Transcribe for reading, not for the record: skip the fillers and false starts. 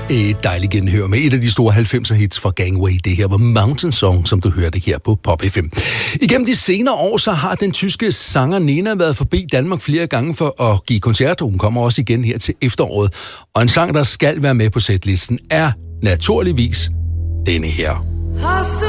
Et dejligt genhør med et af de store 90'er hits fra Gangway. Det her var Mountain Song, som du hørte her på Pop FM. Igennem de senere år, så har den tyske sanger Nena været forbi Danmark flere gange for at give koncerter. Hun kommer også igen her til efteråret. Og en sang, der skal være med på setlisten, er naturligvis denne her.